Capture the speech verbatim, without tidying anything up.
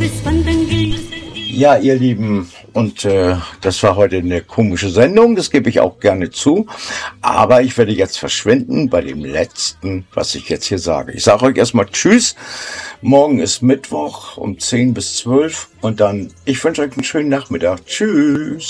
Ja, ihr Lieben, und äh, das war heute eine komische Sendung, das gebe ich auch gerne zu, aber ich werde jetzt verschwinden bei dem letzten, was ich jetzt hier sage. Ich sage euch erstmal Tschüss, morgen ist Mittwoch um zehn bis zwölf und dann, ich wünsche euch einen schönen Nachmittag. Tschüss.